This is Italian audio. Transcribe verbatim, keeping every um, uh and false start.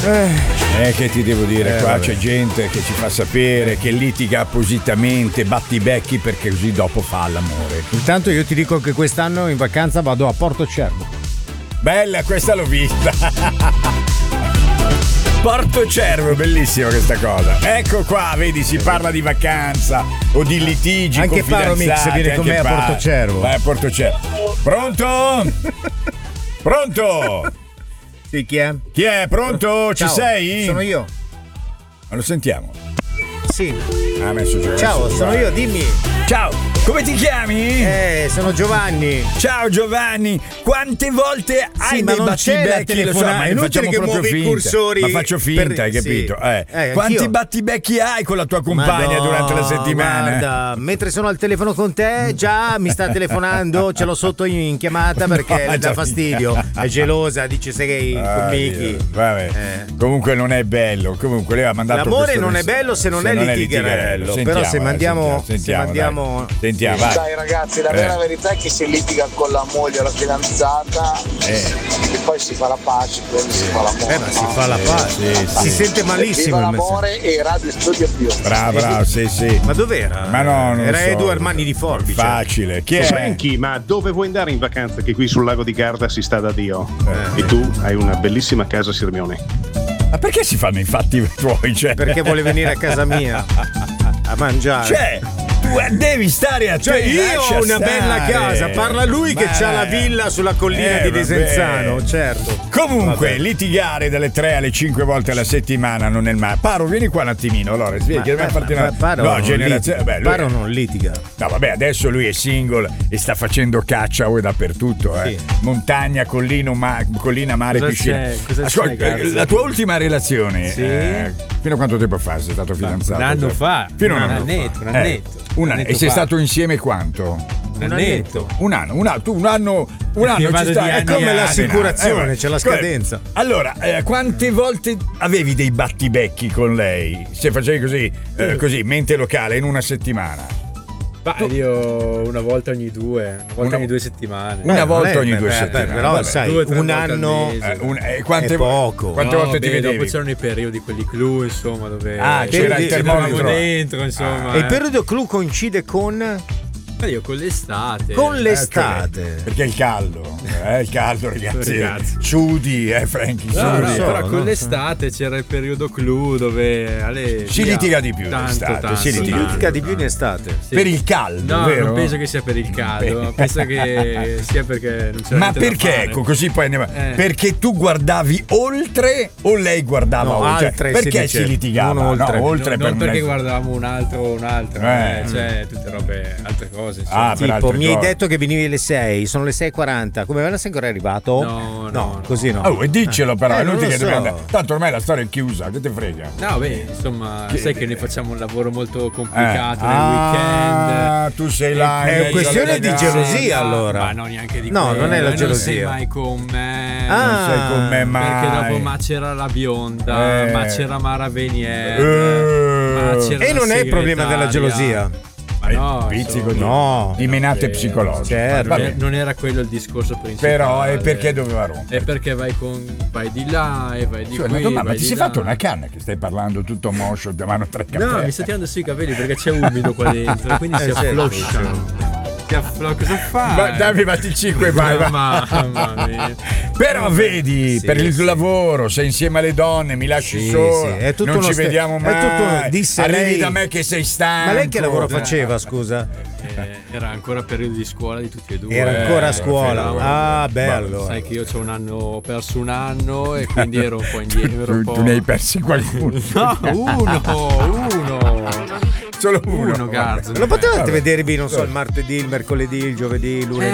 Eh, che ti devo dire, Eh, qua vabbè. c'è gente che ci fa sapere che litiga appositamente, batti i becchi perché così dopo fa l'amore. Intanto io ti dico che quest'anno in vacanza vado a Porto Cervo. Bella, questa l'ho vista. Porto Cervo, bellissima questa cosa. Ecco qua, vedi, si parla di vacanza o di litigi. Anche con Paro Mix fidanzati, viene con anche me a Paro. Porto Cervo. Vai a Porto Cervo. Pronto? Pronto? Sì, chi è? Chi è? Pronto? Ci Ciao, sei? Sono io. Ma lo sentiamo. Sì. Ah, ha messo giù. Ciao, sono io, dimmi. Ciao, come ti chiami? Eh, sono Giovanni. Ciao Giovanni, quante volte hai Sì, ma dei non c'è la battibecchi? Lo so, telefonata, ma è ne inutile facciamo che proprio muovi i finta. cursori Ma faccio finta, per- hai capito? sì. Eh. Eh, Quanti anch'io. battibecchi hai con la tua compagna Madonna, durante la settimana? Guarda, mentre sono al telefono con te, già mi sta telefonando, ce l'ho sotto in, in chiamata perché No, le dà già fastidio. È gelosa, dice sei Ah, con Miki. Dio. Vabbè. Eh. Comunque non è bello. Comunque lei ha mandato L'amore questo non è messaggio. bello se non è litigherello. Sentiamo, Però se dai, mandiamo- sentiamo, se mandiamo- dai. Sentiamo, vai. Dai ragazzi, la Eh. vera verità è che si litiga con la moglie o la fidanzata Eh. e poi si fa la pace, quindi si fa l'amore. Eh, ma si fa la pace. Sì, Si sì. sente malissimo Viva il messaggio. l'amore e Radio Studio più. Bravo, bravo, sì, sì. Ma dov'era? Ma no, non Era lo so. Edu Armani di Forbice. Facile. Chi è? Franky, ma dove vuoi andare in vacanza? Che qui sul lago di Garda si sta da Dio. Eh. E tu hai una bellissima casa a Sirmione. Ma perché si fanno i fatti tuoi? Cioè? Perché vuole venire a casa mia a mangiare. Cioè, tu devi stare a Cioè, io lascia ho una stare. bella casa, parla lui che Ma- c'ha la villa sulla collina Eh, di vabbè. Desenzano, certo. Comunque, Vabbè. litigare dalle tre alle cinque volte alla settimana non è il male. Paro, vieni qua un attimino, allora, spieghi, Ma- dobbiamo ma- farti ma- una... Paro no, non generazione... litiga. Beh, lui- Paro non litiga. No, vabbè, adesso lui è single e sta facendo caccia oi dappertutto, eh. Sì. Montagna, collino, ma- collina, mare, Cosa piscina. c'è? Cosa Ascolta, c'è, cazzo? la tua ultima relazione, Sì. eh, fino a quanto tempo fa sei stato fidanzato? un anno Cioè, fa. Fino a un Un anno annetto, fa. un annetto. Eh, un Un anno. annetto E sei fa. stato insieme quanto? Un annetto. Un anno, un anno, tu un anno, un anno vado ci di stai, anni è come in anni. l'assicurazione, c'è la Come- scadenza. Allora, eh, quante volte avevi dei battibecchi con lei? Se facevi così, eh, così, mente locale, in una settimana? Ma io una volta ogni due, una volta Una- ogni due settimane. Una non volta è- ogni beh, due beh, settimane. però vabbè. sai, Due, tre un volte al anno mese. Eh, un- eh, quante, è poco. Quante No, volte ti beh, vedevi? dopo c'erano i periodi, quelli clou, insomma, dove Ah, c'era il ci eravamo termometro. dentro, insomma. E il eh. periodo clou coincide con Ma io con l'estate. con Eh, l'estate. Perché è il caldo, eh, il caldo, ragazzi. Ragazzi. Ciudi, eh, Franky. No, ciudi. no, so, però no? con l'estate c'era il periodo clou dove Ale, Si via, litiga di più tanto, d'estate, tanto, si Si litiga. tanto, litiga di più in tanto. estate. Sì. Per il caldo, No, vero? non penso che sia per il caldo, penso che sia perché non c'era Ma niente da perché? fare. Ecco, così poi andiamo. Eh. Perché tu guardavi oltre o lei guardava No, oltre? altre Perché si si, dice, litigava? non oltre. No, oltre non, per non perché me. guardavamo un altro o un altro, Eh. eh, cioè tutte robe, altre cose. insomma. Ah, per Tipo, altre mi hai cose. detto che venivi alle sei, sono le sei e quaranta. Come non sei ancora arrivato? No, no, no. così no. Oh, e diccelo però, Eh, è non inutile lo che dobbiamo so. andare. Tanto ormai la storia è chiusa, che te frega? No, beh, insomma, Che- sai che noi facciamo un lavoro molto Eh. complicato nel Ah, weekend. tu sei là. È in mezzo questione alle di ragazze. gelosia, No, allora. Ma no, neanche di No, quello. non è la Non sei gelosia. mai con me. Ah, Non sei con me mai. Perché dopo ma c'era la bionda, Eh. ma c'era Mara Venier, Eh. ma c'era E la non è il problema della segretaria. gelosia. Ma no, Pizzico insomma, di, No. di menate eh, psicologiche. certo. non, Vabbè. è- non era quello il discorso principale. Però è perché doveva rompere. È perché vai con vai di là e vai di Scusa, qui. una domanda, ma vai ti di sei là. fatto una canna che stai parlando tutto moscio, ti vanno tre caffè? No, mi sta tirando sui capelli perché c'è umido qua dentro, quindi si Eh, sì, afflosciano. Si afflo- cosa fa? Ma dammi batti cinque, vai, vai. Mamma mia. Però vedi, Sì, per il sì. lavoro, sei insieme alle donne, mi lasci Sì, solo, sì, è tutto non uno ci ste- vediamo è mai. tutto- disse Arrivi lei- da me che sei stanco. Ma lei che lavoro faceva, scusa? Eh, era ancora periodo di scuola di tutti e due. Era ancora a Eh, scuola. però- Ah, beh, Ma- allora. Sai che io c'ho un anno, ho perso un anno e quindi ero un po' indietro. ero un Tu, po'... tu ne hai persi qualcuno. No, uno, uno. Solo uno. Uno, cazzo. Lo potevate Vabbè. vedervi, non so, il martedì, il mercoledì, il giovedì, il lunedì?